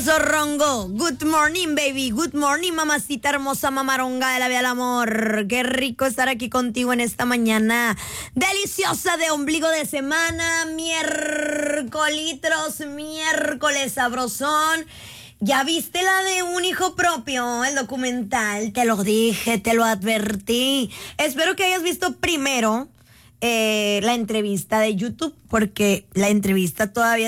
Zorrongo, good morning baby, good morning mamacita hermosa, mamaronga de la vida del amor. Qué rico estar aquí contigo en esta mañana deliciosa de ombligo de semana, miércoles sabrosón. ¿Ya viste la de Un hijo propio, el documental? Te lo dije, te lo advertí. Espero que hayas visto primero la entrevista de YouTube, porque la entrevista todavía